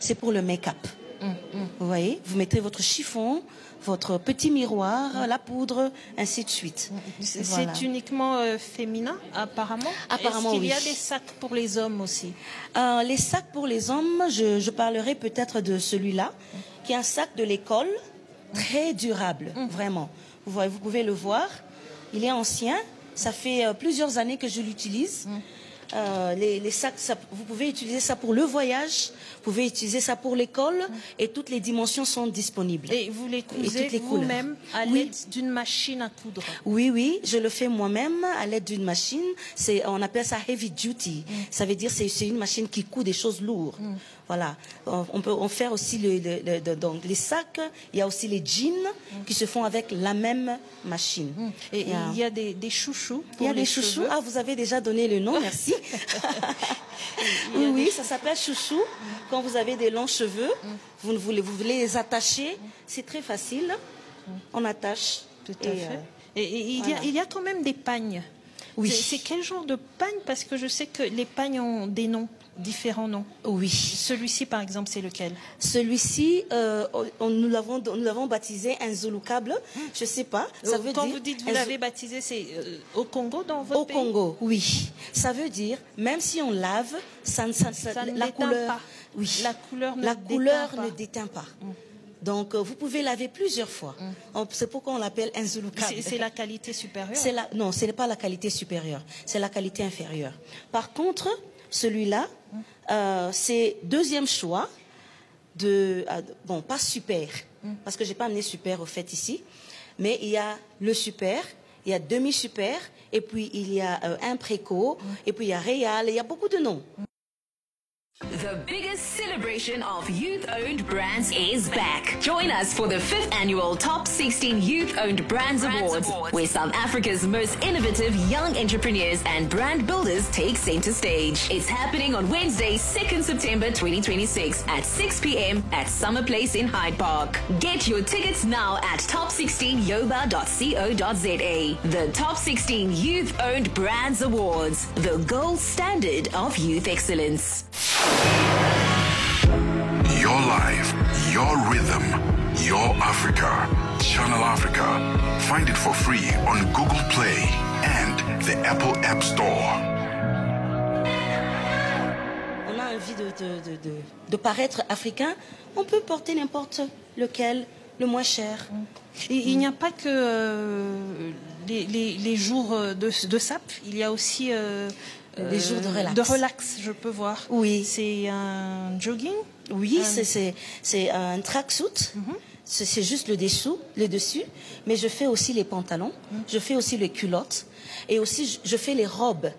c'est pour le make-up. Vous voyez, vous mettez votre chiffon, votre petit miroir, la poudre, ainsi de suite. C'est uniquement féminin, apparemment. Apparemment, Est-ce qu'il y a oui. des sacs pour les hommes aussi? Les sacs pour les hommes, je parlerai peut-être de celui-là, qui est un sac de l'école, très durable, vraiment. Vous voyez, vous pouvez le voir, il est ancien, ça fait plusieurs années que je l'utilise. Les sacs, vous pouvez utiliser ça pour le voyage, vous pouvez utiliser ça pour l'école, et toutes les dimensions sont disponibles. Et vous les cousez vous-même à l'aide d'une machine à coudre? Oui, oui, je le fais moi-même à l'aide d'une machine. On appelle ça heavy duty. Ça veut dire c'est une machine qui coud des choses lourdes. Voilà. On peut en faire aussi donc les sacs. Il y a aussi les jeans qui se font avec la même machine. Et il y a des chouchous pour il y a les des chouchous. cheveux. Ah, vous avez déjà donné le nom, merci. Oui, ça s'appelle chouchou. Quand vous avez des longs cheveux, vous voulez les attacher. C'est très facile. On attache. Tout à fait. Et voilà. il y a quand même des pagnes. Oui. C'est quel genre de pagne? Parce que je sais que les pagnes ont des noms, différents noms. Oui. Celui-ci, par exemple, c'est lequel? Celui-ci, nous l'avons baptisé un Zulu-câble. Je sais pas. Ça veut Quand dire vous dites vous l'avez baptisé, c'est au Congo, dans votre pays? Au Congo, oui. Ça veut dire, même si on lave, ça ne la déteint couleur, pas. oui. La couleur ne déteint pas. Donc, vous pouvez laver plusieurs fois. C'est pourquoi on l'appelle un Zulu-câble. C'est la qualité supérieure? Non, ce n'est pas la qualité supérieure. C'est la qualité inférieure. Par contre, celui-là, c'est deuxième choix bon, pas super, parce que j'ai pas amené super au fait ici, mais il y a le super, il y a demi-super, et puis il y a un préco, et puis il y a réal, il y a beaucoup de noms. The biggest celebration of youth-owned brands is back. Join us for the 5th annual Top 16 Youth-Owned Brands Awards, where South Africa's most innovative young entrepreneurs and brand builders take center stage. It's happening on Wednesday, 2nd September 2026 at 6 p.m. at Summer Place in Hyde Park. Get your tickets now at top16yoba.co.za. The Top 16 Youth-Owned Brands Awards, the gold standard of youth excellence. Your life, your rhythm, your Africa. Channel Africa. Find it for free on Google Play and the Apple App Store. On a envie de paraître africain, on peut porter n'importe lequel, le moins cher. Il n'y a pas que les jours de sap, il y a aussi les jours de relax. De relax, je peux voir. Oui. C'est un jogging? Oui, c'est un tracksuit. C'est juste le dessus, mais je fais aussi les pantalons, je fais aussi les culottes, et aussi je fais les robes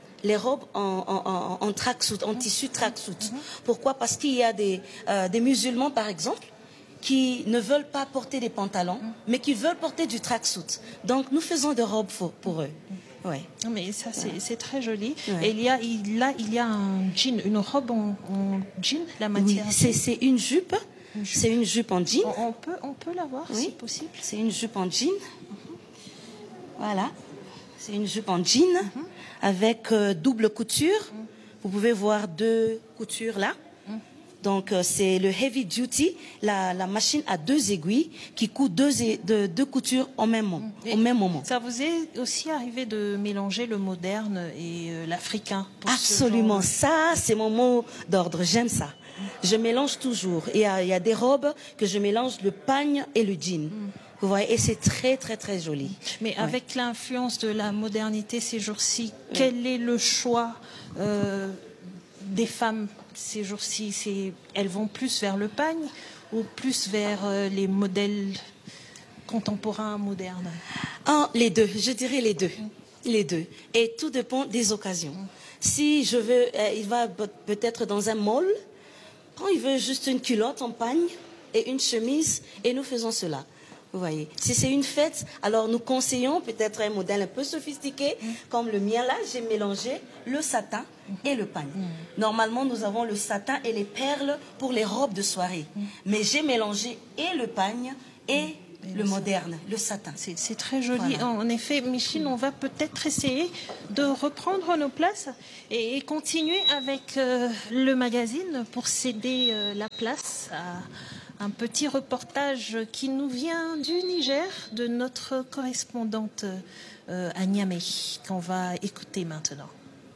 en tracksuit, en tissu tracksuit. Pourquoi? Parce qu'il y a des musulmans, par exemple, qui ne veulent pas porter des pantalons, mais qui veulent porter du tracksuit. Donc nous faisons des robes pour eux. Ouais. Mais ça, c'est très joli. Ouais. Et il y a un jean, une robe en jean, la matière. Oui, c'est une jupe. C'est une jupe en jean. On peut la voir, si possible. C'est une jupe en jean. Voilà. C'est une jupe en jean avec double couture. Vous pouvez voir deux coutures là. Donc, c'est le heavy duty. La machine a deux aiguilles qui coudent deux coutures au même moment. Ça vous est aussi arrivé de mélanger le moderne et l'africain? Absolument. Ça, c'est mon mot d'ordre. J'aime ça. Je mélange toujours. Il y a des robes que je mélange le pagne et le jean. Vous voyez, et c'est très, très, très joli. Mais avec l'influence de la modernité ces jours-ci, quel est le choix des femmes ces jours-ci? Elles vont plus vers le pagne ou plus vers les modèles contemporains, modernes? Les deux, je dirais les deux. Les deux. Et tout dépend des occasions. Si je veux, il va peut-être dans un mall, quand il veut juste une culotte en pagne et une chemise, et nous faisons cela. Vous voyez, si c'est une fête, alors nous conseillons peut-être un modèle un peu sophistiqué, comme le mien là, j'ai mélangé le satin et le pagne. Normalement, nous avons le satin et les perles pour les robes de soirée. Mais j'ai mélangé et le pagne et le moderne, le satin. C'est très joli. Voilà. En effet, Micheline, on va peut-être essayer de reprendre nos places et continuer avec le magazine pour céder la place à un petit reportage qui nous vient du Niger, de notre correspondante à Niamey, qu'on va écouter maintenant.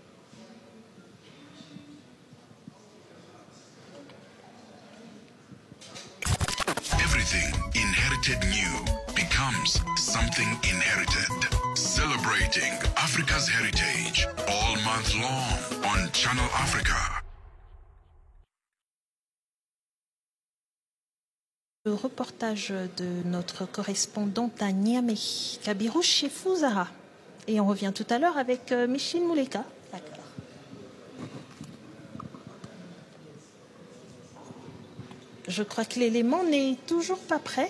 Everything inherited new becomes something inherited. Celebrating Africa's heritage all month long on Channel Africa. Le reportage de notre correspondante à Niamey, Kabirou Chefou Zahra. Et on revient tout à l'heure avec Micheline Mouleka. D'accord. Je crois que l'élément n'est toujours pas prêt.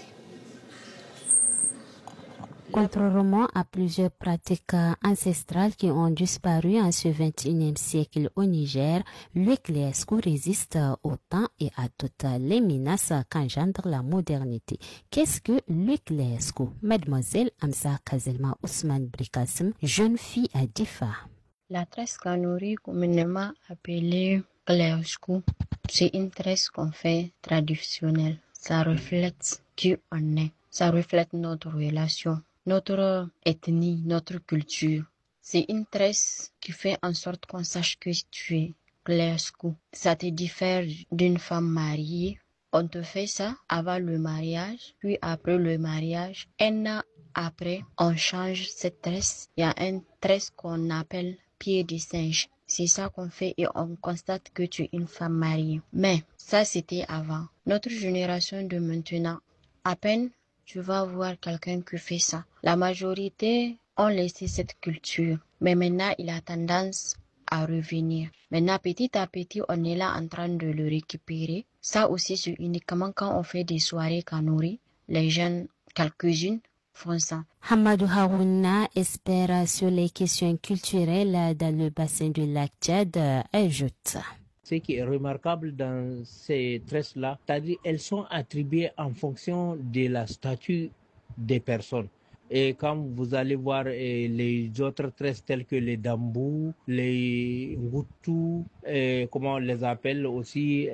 Contrairement à plusieurs pratiques ancestrales qui ont disparu en ce XXIe siècle au Niger, l'Eklesco résiste au temps et à toutes les menaces qu'engendre la modernité. Qu'est-ce que l'Eklesco? Mademoiselle Amsa Kazelma Ousmane Brikassim, jeune fille à Difa. La tresse kanuri, communément appelée Klesco, c'est une tresse qu'on fait traditionnelle. Ça reflète qui on est. Ça reflète notre relation, notre ethnie, notre culture. C'est une tresse qui fait en sorte qu'on sache que tu es Klesco. Ça te diffère d'une femme mariée. On te fait ça avant le mariage, puis après le mariage. Un an après, on change cette tresse. Il y a une tresse qu'on appelle pied de singe. C'est ça qu'on fait et on constate que tu es une femme mariée. Mais ça, c'était avant. Notre génération de maintenant, à peine tu vas voir quelqu'un qui fait ça. La majorité ont laissé cette culture. Mais maintenant, il a tendance à revenir. Maintenant, petit à petit, on est là en train de le récupérer. Ça aussi, c'est uniquement quand on fait des soirées kanuri. Les jeunes, quelques-unes, font ça. Hamadou Harouna espère sur les questions culturelles dans le bassin du lac Tchad, ajoute. Ce qui est remarquable dans ces tresses-là, c'est-à-dire qu'elles sont attribuées en fonction de la statue des personnes. Et quand vous allez voir les autres tresses telles que les dambous, les ngoutou, comment on les appelle aussi,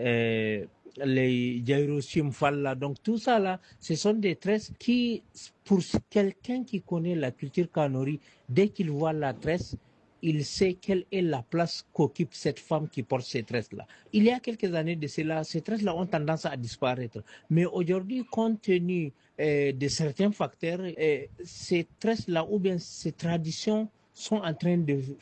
les Jairosim Falla, donc tout ça là, ce sont des tresses qui, pour quelqu'un qui connaît la culture kanuri, dès qu'il voit la tresse, il sait quelle est la place qu'occupe cette femme qui porte ces tresses-là. Il y a quelques années de cela, ces tresses-là ont tendance à disparaître. Mais aujourd'hui, compte tenu de certains facteurs, ces tresses-là ou bien ces traditions sont en train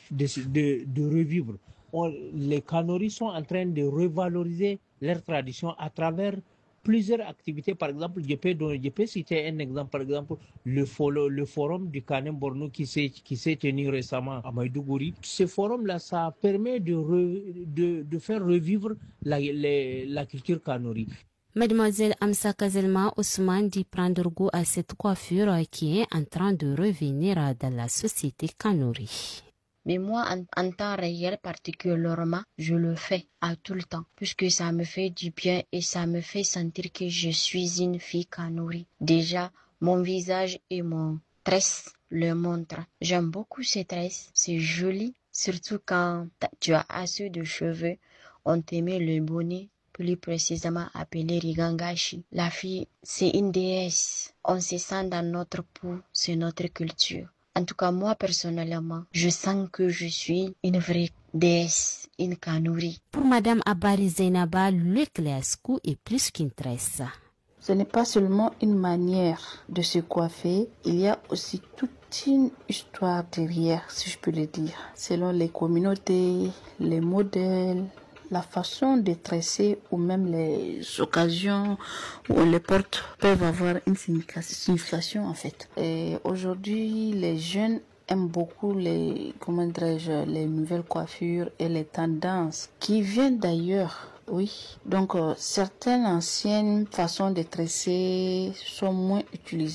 de revivre. Les Kanuri sont en train de revaloriser leurs traditions à travers plusieurs activités. Par exemple, je peux citer un exemple, par exemple, le forum du Kanem Borno qui s'est tenu récemment à Maïdougouri. Ce forum-là, ça permet de faire revivre la culture Kanuri. Mademoiselle Amsa Kazelma Ousmane dit prendre goût à cette coiffure qui est en train de revenir dans la société Kanuri. Mais moi, en temps réel particulièrement, je le fais à tout le temps, puisque ça me fait du bien et ça me fait sentir que je suis une fille kanuri. Déjà, mon visage et mon tresse le montrent. J'aime beaucoup ces tresses, c'est joli, surtout quand tu as assez de cheveux. On te met le bonnet, plus précisément appelé Rigangashi. La fille, c'est une déesse. On se sent dans notre peau, c'est notre culture. En tout cas, moi, personnellement, je sens que je suis une vraie déesse, une kanuri. Pour Madame Abari Zainaba, le Klesco est plus qu'une tresse. Ce n'est pas seulement une manière de se coiffer, il y a aussi toute une histoire derrière, si je peux le dire. Selon les communautés, les modèles, la façon de tresser ou même les occasions où on les porte peuvent avoir une signification en fait. Et aujourd'hui, les jeunes aiment beaucoup les nouvelles coiffures et les tendances qui viennent d'ailleurs. Oui, donc certaines anciennes façons de tresser sont moins utilisées.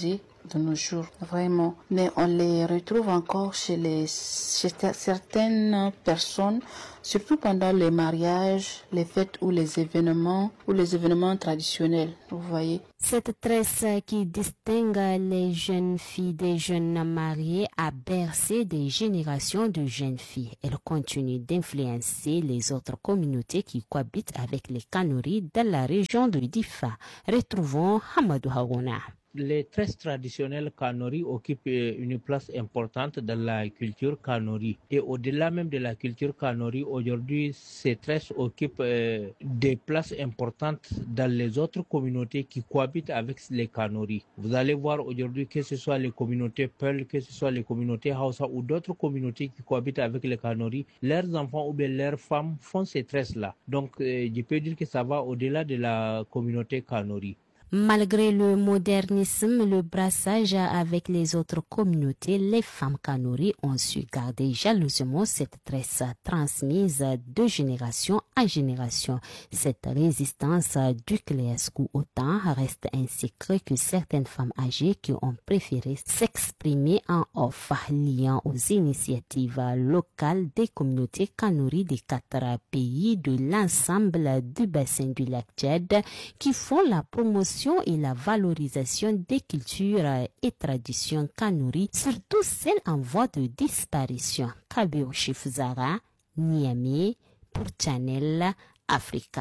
de nos jours, vraiment. Mais on les retrouve encore chez certaines personnes, surtout pendant les mariages, les fêtes ou les événements traditionnels, vous voyez. Cette tresse qui distingue les jeunes filles des jeunes mariés a bercé des générations de jeunes filles. Elle continue d'influencer les autres communautés qui cohabitent avec les Kanuri dans la région de Difa. Retrouvons Hamadou Harouna. Les tresses traditionnelles Kanuri occupent une place importante dans la culture Kanuri. Et au-delà même de la culture Kanuri, aujourd'hui, ces tresses occupent des places importantes dans les autres communautés qui cohabitent avec les Kanuri. Vous allez voir aujourd'hui que ce soit les communautés Peul, que ce soit les communautés Hausa ou d'autres communautés qui cohabitent avec les Kanuri, leurs enfants ou bien leurs femmes font ces tresses-là. Donc, je peux dire que ça va au-delà de la communauté Kanuri. Malgré le modernisme, le brassage avec les autres communautés, les femmes Kanuri ont su garder jalousement cette tresse transmise de génération en génération. Cette résistance du Kleesku au temps reste un secret que certaines femmes âgées qui ont préféré s'exprimer en off, liant aux initiatives locales des communautés Kanuri des 4 pays de l'ensemble du bassin du lac Tchad qui font la promotion et la valorisation des cultures et traditions Kanuri, surtout celles en voie de disparition. Kabeo Chifzara, Niamey, pour Channel Africa.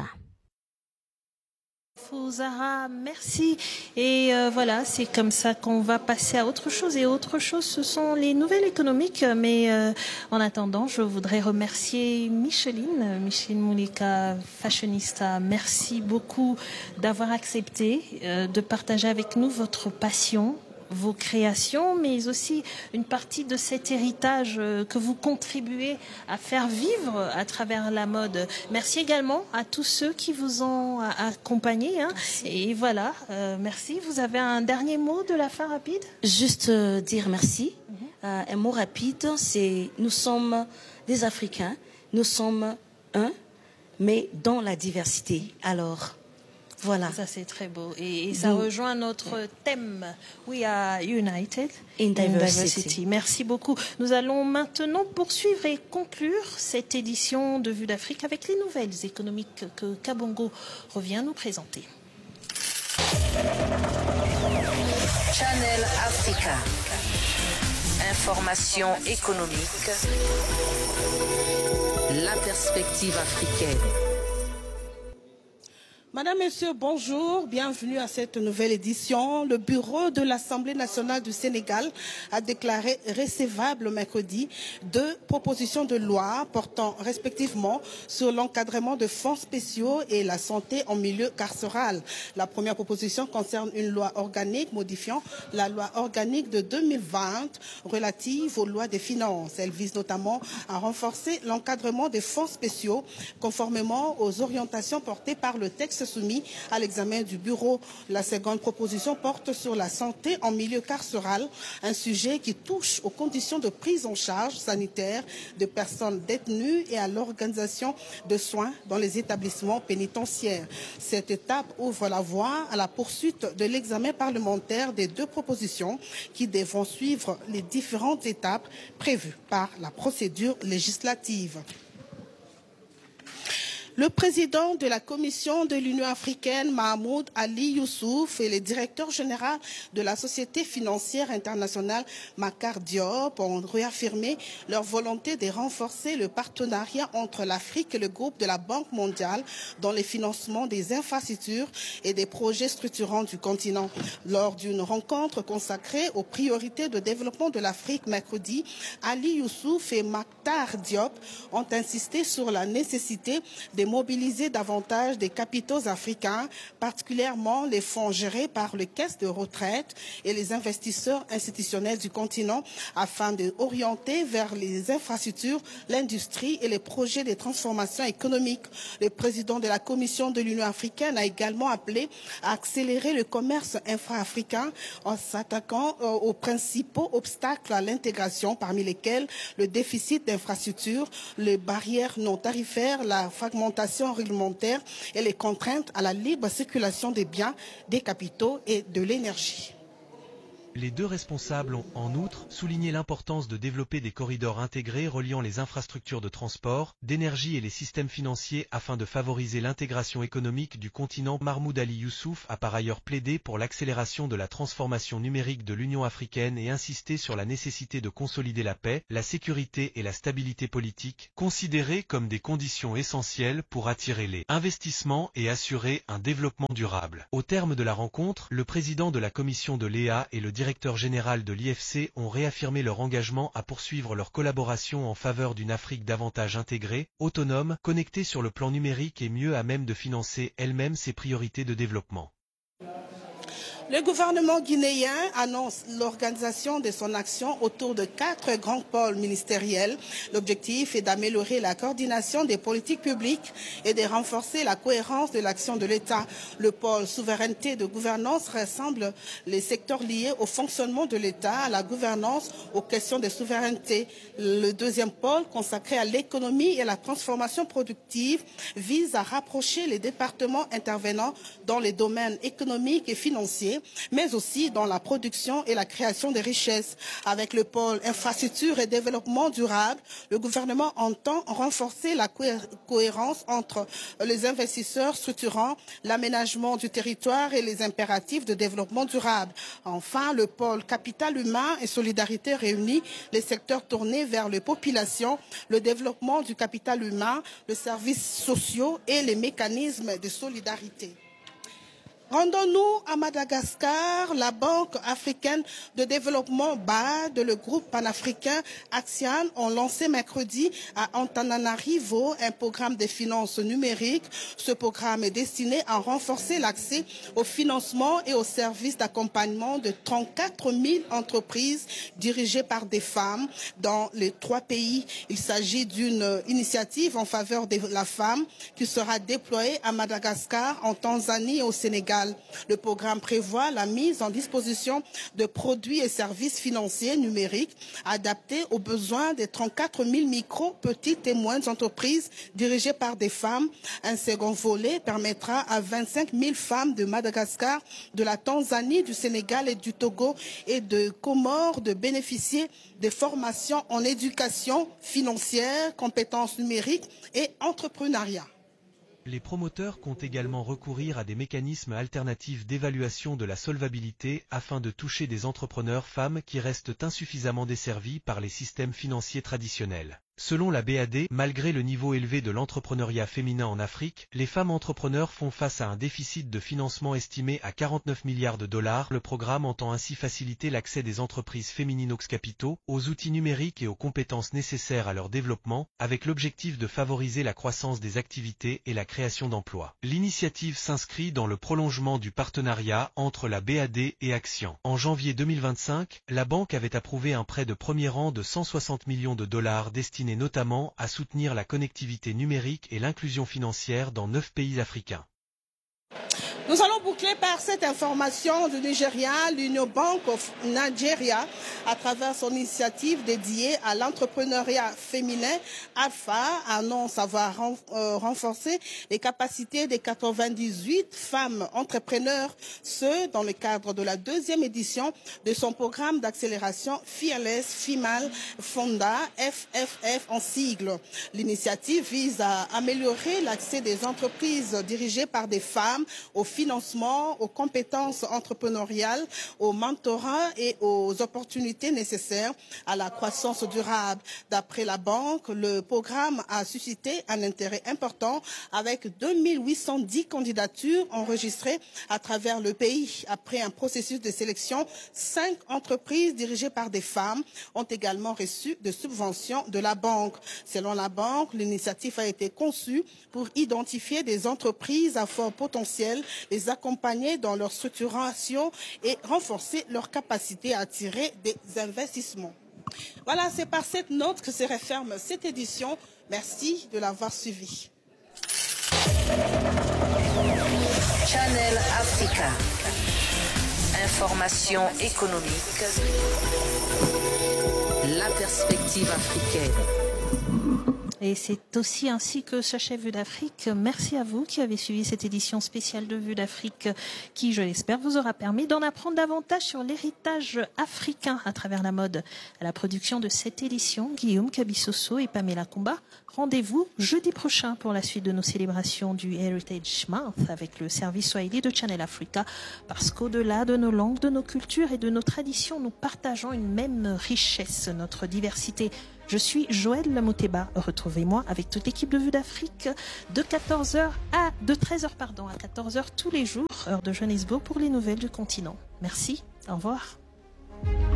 Zahra, merci. Et voilà, c'est comme ça qu'on va passer à autre chose. Et autre chose, ce sont les nouvelles économiques. Mais en attendant, je voudrais remercier Micheline Moulika, fashionista. Merci beaucoup d'avoir accepté de partager avec nous votre passion, vos créations, mais aussi une partie de cet héritage que vous contribuez à faire vivre à travers la mode. Merci également à tous ceux qui vous ont accompagnés. Hein. Et voilà, merci. Vous avez un dernier mot de la fin rapide? Juste dire merci. Un mot rapide, c'est nous sommes des Africains, nous sommes un, mais dans la diversité. Alors, voilà. Ça, c'est très beau. Et ça rejoint notre thème. We are united in diversity. Merci beaucoup. Nous allons maintenant poursuivre et conclure cette édition de Vue d'Afrique avec les nouvelles économiques que Kabongo revient nous présenter. Channel Africa. Information économique. La perspective africaine. Madame, Messieurs, bonjour, bienvenue à cette nouvelle édition. Le bureau de l'Assemblée nationale du Sénégal a déclaré recevable mercredi 2 propositions de loi portant respectivement sur l'encadrement de fonds spéciaux et la santé en milieu carcéral. La première proposition concerne une loi organique modifiant la loi organique de 2020 relative aux lois des finances. Elle vise notamment à renforcer l'encadrement des fonds spéciaux conformément aux orientations portées par le texte soumis à l'examen du bureau. La seconde proposition porte sur la santé en milieu carcéral, un sujet qui touche aux conditions de prise en charge sanitaire de personnes détenues et à l'organisation de soins dans les établissements pénitentiaires. Cette étape ouvre la voie à la poursuite de l'examen parlementaire des 2 propositions qui devront suivre les différentes étapes prévues par la procédure législative. Le président de la Commission de l'Union africaine, Mahmoud Ali Youssouf, et le directeur général de la Société financière internationale, Makar Diop, ont réaffirmé leur volonté de renforcer le partenariat entre l'Afrique et le groupe de la Banque mondiale dans le financement des infrastructures et des projets structurants du continent. Lors d'une rencontre consacrée aux priorités de développement de l'Afrique mercredi, Ali Youssouf et Makar Diop ont insisté sur la nécessité de mobiliser davantage des capitaux africains, particulièrement les fonds gérés par les caisses de retraite et les investisseurs institutionnels du continent, afin d'orienter vers les infrastructures, l'industrie et les projets de transformation économique. Le président de la Commission de l'Union africaine a également appelé à accélérer le commerce infra-africain en s'attaquant aux principaux obstacles à l'intégration, parmi lesquels le déficit d'infrastructures, les barrières non tarifaires, la fragmentation réglementaire et les contraintes à la libre circulation des biens, des capitaux et de l'énergie. Les deux responsables ont, en outre, souligné l'importance de développer des corridors intégrés reliant les infrastructures de transport, d'énergie et les systèmes financiers afin de favoriser l'intégration économique du continent. Mahmoud Ali Youssouf a par ailleurs plaidé pour l'accélération de la transformation numérique de l'Union africaine et insisté sur la nécessité de consolider la paix, la sécurité et la stabilité politique, considérées comme des conditions essentielles pour attirer les investissements et assurer un développement durable. Au terme de la rencontre, le président de la commission de l'EA et le directeur général de l'IFC ont réaffirmé leur engagement à poursuivre leur collaboration en faveur d'une Afrique davantage intégrée, autonome, connectée sur le plan numérique et mieux à même de financer elle-même ses priorités de développement. Le gouvernement guinéen annonce l'organisation de son action autour de 4 grands pôles ministériels. L'objectif est d'améliorer la coordination des politiques publiques et de renforcer la cohérence de l'action de l'État. Le pôle souveraineté de gouvernance rassemble les secteurs liés au fonctionnement de l'État, à la gouvernance, aux questions de souveraineté. Le deuxième pôle, consacré à l'économie et à la transformation productive, vise à rapprocher les départements intervenant dans les domaines économiques et financiers, mais aussi dans la production et la création de richesses. Avec le pôle infrastructure et développement durable, le gouvernement entend renforcer la cohérence entre les investisseurs structurants, l'aménagement du territoire et les impératifs de développement durable. Enfin, le pôle capital humain et solidarité réunit les secteurs tournés vers les populations, le développement du capital humain, les services sociaux et les mécanismes de solidarité. Rendons-nous à Madagascar. La Banque africaine de développement BAD, le groupe panafricain Axian ont lancé mercredi à Antananarivo un programme de finances numériques. Ce programme est destiné à renforcer l'accès au financement et aux services d'accompagnement de 34 000 entreprises dirigées par des femmes dans les 3 pays. Il s'agit d'une initiative en faveur de la femme qui sera déployée à Madagascar, en Tanzanie et au Sénégal. Le programme prévoit la mise en disposition de produits et services financiers numériques adaptés aux besoins des 34 000 micro, petites et moyennes entreprises dirigées par des femmes. Un second volet permettra à 25 000 femmes de Madagascar, de la Tanzanie, du Sénégal et du Togo et de Comores de bénéficier des formations en éducation financière, compétences numériques et entrepreneuriat. Les promoteurs comptent également recourir à des mécanismes alternatifs d'évaluation de la solvabilité afin de toucher des entrepreneurs femmes qui restent insuffisamment desservis par les systèmes financiers traditionnels. Selon la BAD, malgré le niveau élevé de l'entrepreneuriat féminin en Afrique, les femmes entrepreneurs font face à un déficit de financement estimé à 49 milliards de dollars. Le programme entend ainsi faciliter l'accès des entreprises féminines aux capitaux, aux outils numériques et aux compétences nécessaires à leur développement, avec l'objectif de favoriser la croissance des activités et la création d'emplois. L'initiative s'inscrit dans le prolongement du partenariat entre la BAD et Axian. En janvier 2025, la banque avait approuvé un prêt de premier rang de 160 millions de dollars destiné notamment à soutenir la connectivité numérique et l'inclusion financière dans 9 pays africains. Nous allons boucler par cette information du Nigeria. L'Union Bank of Nigeria, à travers son initiative dédiée à l'entrepreneuriat féminin, Alpha, annonce avoir renforcé les capacités des 98 femmes entrepreneurs, ce dans le cadre de la 2e édition de son programme d'accélération Fearless Female Fonda, FFF en sigle. L'initiative vise à améliorer l'accès des entreprises dirigées par des femmes au financement, aux compétences entrepreneuriales, au mentorat et aux opportunités nécessaires à la croissance durable. D'après la banque, le programme a suscité un intérêt important avec 2810 candidatures enregistrées à travers le pays. Après un processus de sélection, 5 entreprises dirigées par des femmes ont également reçu des subventions de la banque. Selon la banque, l'initiative a été conçue pour identifier des entreprises à fort potentiel, les accompagner dans leur structuration et renforcer leur capacité à attirer des investissements. Voilà, c'est par cette note que se referme cette édition. Merci de l'avoir suivi. Channel Africa. Information économique. La perspective africaine. Et c'est aussi ainsi que s'achève Vue d'Afrique. Merci à vous qui avez suivi cette édition spéciale de Vue d'Afrique qui, je l'espère, vous aura permis d'en apprendre davantage sur l'héritage africain à travers la mode. À la production de cette édition, Guillaume Cabissoso et Pamela Kumba. Rendez-vous jeudi prochain pour la suite de nos célébrations du Heritage Month avec le service Swahili de Channel Africa, parce qu'au-delà de nos langues, de nos cultures et de nos traditions, nous partageons une même richesse, notre diversité. Je suis Joël Lamoteba. Retrouvez-moi avec toute l'équipe de Vue d'Afrique de 13h à 14h tous les jours, heure de Johannesburg, pour les nouvelles du continent. Merci, au revoir.